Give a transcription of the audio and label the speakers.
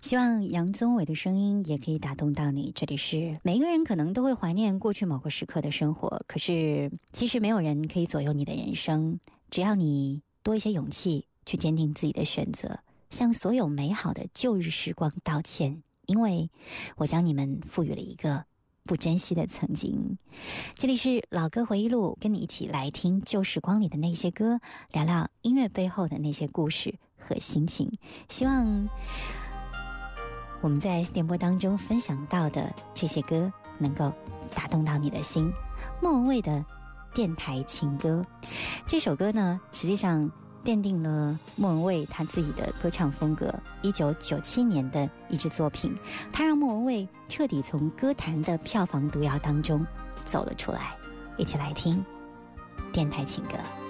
Speaker 1: 希望杨宗纬的声音也可以打动到你。这里是每一个人可能都会怀念过去某个时刻的生活，可是其实没有人可以左右你的人生，只要你多一些勇气去坚定自己的选择，向所有美好的旧日时光道歉，因为我将你们赋予了一个不珍惜的曾经。这里是老歌回忆录，跟你一起来听旧时光里的那些歌，聊聊音乐背后的那些故事和心情。希望我们在电波当中分享到的这些歌能够打动到你的心。莫文蔚的电台情歌，这首歌呢实际上奠定了莫文蔚他自己的歌唱风格，1997年的一支作品，他让莫文蔚彻底从歌坛的票房毒药当中走了出来。一起来听电台情歌。